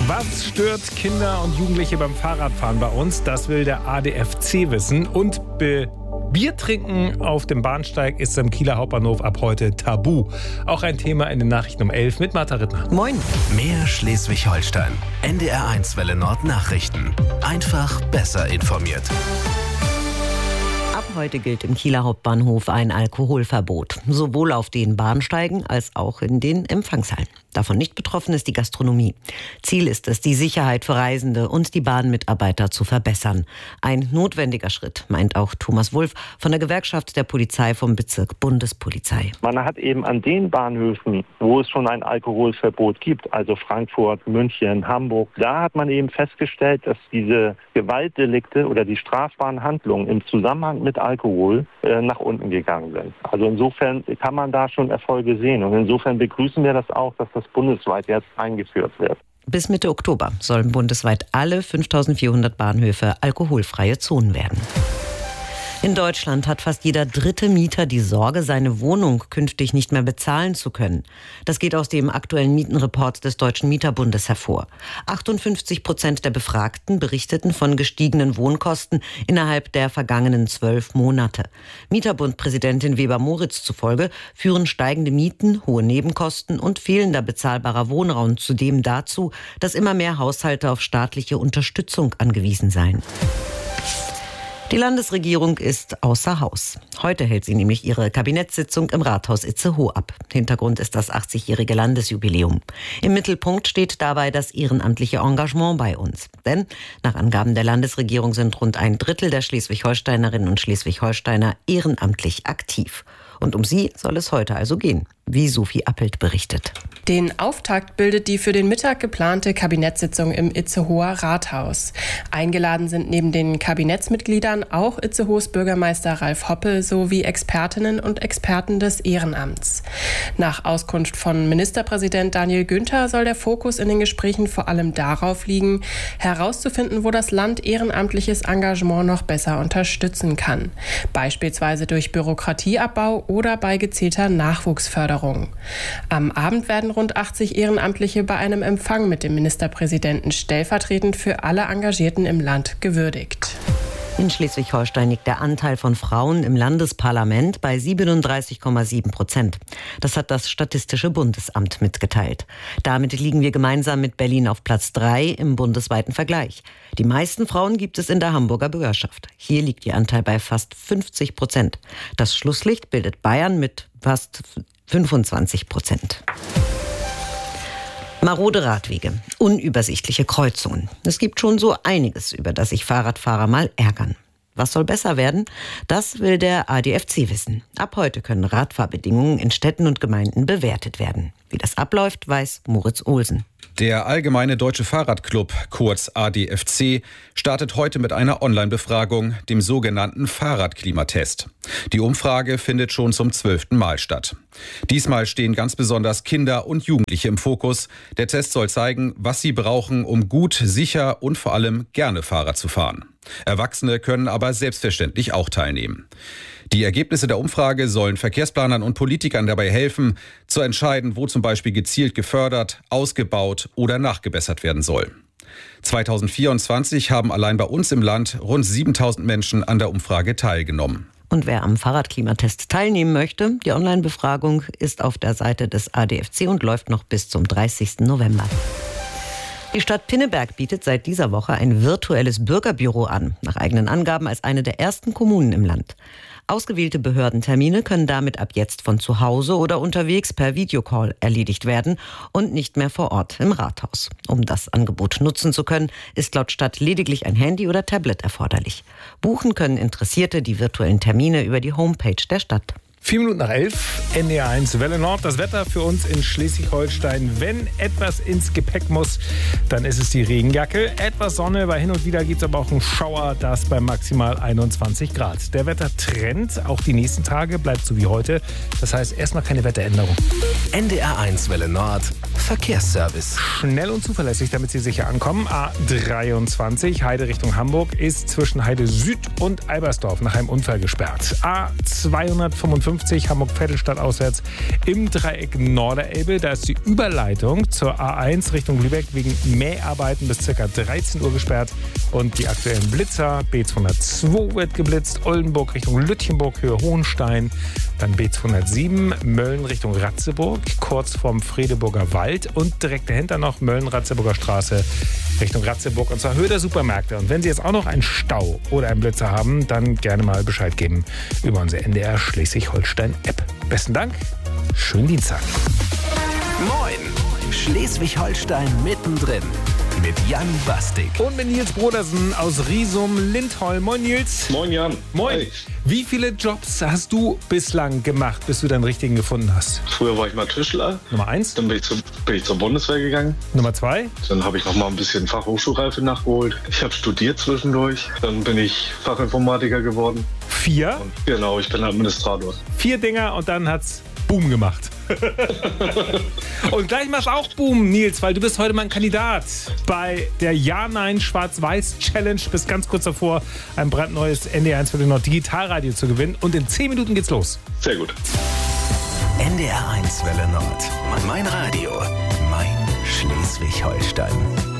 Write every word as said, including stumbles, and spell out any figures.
Was stört Kinder und Jugendliche beim Fahrradfahren bei uns? Das will der A D F C wissen. Und be Bier trinken auf dem Bahnsteig ist am Kieler Hauptbahnhof ab heute tabu. Auch ein Thema in den Nachrichten um elf mit Martha Rittner. Moin. Mehr Schleswig-Holstein. N D R eins Welle Nord Nachrichten. Einfach besser informiert. Ab heute gilt im Kieler Hauptbahnhof ein Alkoholverbot. Sowohl auf den Bahnsteigen als auch in den Empfangshallen. Davon nicht betroffen ist die Gastronomie. Ziel ist es, die Sicherheit für Reisende und die Bahnmitarbeiter zu verbessern. Ein notwendiger Schritt, meint auch Thomas Wulff von der Gewerkschaft der Polizei vom Bezirk Bundespolizei. Man hat eben an den Bahnhöfen, wo es schon ein Alkoholverbot gibt, also Frankfurt, München, Hamburg, da hat man eben festgestellt, dass diese Gewaltdelikte oder die strafbaren Handlungen im Zusammenhang mit Alkohol äh, nach unten gegangen sind. Also insofern kann man da schon Erfolge sehen. Und insofern begrüßen wir das auch, dass das bundesweit jetzt eingeführt wird. Bis Mitte Oktober sollen bundesweit alle fünftausendvierhundert Bahnhöfe alkoholfreie Zonen werden. In Deutschland hat fast jeder dritte Mieter die Sorge, seine Wohnung künftig nicht mehr bezahlen zu können. Das geht aus dem aktuellen Mietenreport des Deutschen Mieterbundes hervor. achtundfünfzig Prozent der Befragten berichteten von gestiegenen Wohnkosten innerhalb der vergangenen zwölf Monate. Mieterbund-Präsidentin Weber-Moritz zufolge führen steigende Mieten, hohe Nebenkosten und fehlender bezahlbarer Wohnraum zudem dazu, dass immer mehr Haushalte auf staatliche Unterstützung angewiesen seien. Die Landesregierung ist außer Haus. Heute hält sie nämlich ihre Kabinettssitzung im Rathaus Itzehoe ab. Hintergrund ist das achtzigjährige Landesjubiläum. Im Mittelpunkt steht dabei das ehrenamtliche Engagement bei uns. Denn nach Angaben der Landesregierung sind rund ein Drittel der Schleswig-Holsteinerinnen und Schleswig-Holsteiner ehrenamtlich aktiv. Und um sie soll es heute also gehen, wie Sophie Appelt berichtet. Den Auftakt bildet die für den Mittag geplante Kabinettssitzung im Itzehoer Rathaus. Eingeladen sind neben den Kabinettsmitgliedern auch Itzehoes Bürgermeister Ralf Hoppe sowie Expertinnen und Experten des Ehrenamts. Nach Auskunft von Ministerpräsident Daniel Günther soll der Fokus in den Gesprächen vor allem darauf liegen, herauszufinden, wo das Land ehrenamtliches Engagement noch besser unterstützen kann. Beispielsweise durch Bürokratieabbau oder bei gezielter Nachwuchsförderung. Am Abend werden rund achtzig Ehrenamtliche bei einem Empfang mit dem Ministerpräsidenten stellvertretend für alle Engagierten im Land gewürdigt. In Schleswig-Holstein liegt der Anteil von Frauen im Landesparlament bei siebenunddreißig Komma sieben Prozent. Das hat das Statistische Bundesamt mitgeteilt. Damit liegen wir gemeinsam mit Berlin auf Platz drei im bundesweiten Vergleich. Die meisten Frauen gibt es in der Hamburger Bürgerschaft. Hier liegt ihr Anteil bei fast fünfzig Prozent. Das Schlusslicht bildet Bayern mit fast fünfundzwanzig Prozent. Marode Radwege, unübersichtliche Kreuzungen. Es gibt schon so einiges, über das sich Fahrradfahrer mal ärgern. Was soll besser werden? Das will der A D F C wissen. Ab heute können Radfahrbedingungen in Städten und Gemeinden bewertet werden. Wie das abläuft, weiß Moritz Olsen. Der Allgemeine Deutsche Fahrradclub, kurz A D F C, startet heute mit einer Online-Befragung, dem sogenannten Fahrradklimatest. Die Umfrage findet schon zum zwölften Mal statt. Diesmal stehen ganz besonders Kinder und Jugendliche im Fokus. Der Test soll zeigen, was sie brauchen, um gut, sicher und vor allem gerne Fahrrad zu fahren. Erwachsene können aber selbstverständlich auch teilnehmen. Die Ergebnisse der Umfrage sollen Verkehrsplanern und Politikern dabei helfen, zu entscheiden, wo zum Beispiel gezielt gefördert, ausgebaut oder nachgebessert werden soll. zweitausendvierundzwanzig haben allein bei uns im Land rund siebentausend Menschen an der Umfrage teilgenommen. Und wer am Fahrradklimatest teilnehmen möchte, die Online-Befragung ist auf der Seite des A D F C und läuft noch bis zum dreißigsten November. Die Stadt Pinneberg bietet seit dieser Woche ein virtuelles Bürgerbüro an, nach eigenen Angaben als eine der ersten Kommunen im Land. Ausgewählte Behördentermine können damit ab jetzt von zu Hause oder unterwegs per Videocall erledigt werden und nicht mehr vor Ort im Rathaus. Um das Angebot nutzen zu können, ist laut Stadt lediglich ein Handy oder Tablet erforderlich. Buchen können Interessierte die virtuellen Termine über die Homepage der Stadt. Vier Minuten nach elf, N D R eins Welle Nord. Das Wetter für uns in Schleswig-Holstein. Wenn etwas ins Gepäck muss, dann ist es die Regenjacke. Etwas Sonne, weil hin und wieder gibt es aber auch einen Schauer, das bei maximal einundzwanzig Grad. Der Wettertrend, auch die nächsten Tage, bleibt so wie heute. Das heißt, erstmal keine Wetteränderung. N D R eins Welle Nord, Verkehrsservice. Schnell und zuverlässig, damit Sie sicher ankommen. A dreiundzwanzig, Heide Richtung Hamburg, ist zwischen Heide Süd und Albersdorf nach einem Unfall gesperrt. A zweihundertfünfundvierzig fünfzig Hamburg-Vettelstadt auswärts im Dreieck Norderelbe. Da ist die Überleitung zur A eins Richtung Lübeck wegen Mäharbeiten bis ca. dreizehn Uhr gesperrt. Und die aktuellen Blitzer, B zweihundertzwei wird geblitzt, Oldenburg Richtung Lütchenburg, Höhe Hohenstein. Dann B zweihundertsieben, Mölln Richtung Ratzeburg, kurz vorm Fredeburger Wald. Und direkt dahinter noch Mölln-Ratzeburger Straße Richtung Ratzeburg, und zwar Höhe der Supermärkte. Und wenn Sie jetzt auch noch einen Stau oder einen Blitzer haben, dann gerne mal Bescheid geben über unsere N D R Schleswig-Holstein-App. Besten Dank, schönen Dienstag. Moin, Schleswig-Holstein mittendrin mit Jan Bastik. Und mit Nils Brodersen aus Riesum-Lindholm. Moin Nils. Moin Jan. Moin. Hi. Wie viele Jobs hast du bislang gemacht, bis du deinen richtigen gefunden hast? Früher war ich mal Tischler. Nummer eins. Dann bin ich, zu, bin ich zur Bundeswehr gegangen. Nummer zwei. Dann habe ich noch mal ein bisschen Fachhochschulreife nachgeholt. Ich habe studiert zwischendurch. Dann bin ich Fachinformatiker geworden. Vier. Und genau, ich bin Administrator. Vier Dinger und dann hat's Boom gemacht. Und gleich machst auch Boom, Nils, weil du bist heute mein Kandidat bei der Ja-Nein-Schwarz-Weiß-Challenge. Bist ganz kurz davor, ein brandneues N D R eins Welle Nord Digitalradio zu gewinnen. Und in zehn Minuten geht's los. Sehr gut. N D R eins Welle Nord. Mein Radio. Mein Schleswig-Holstein.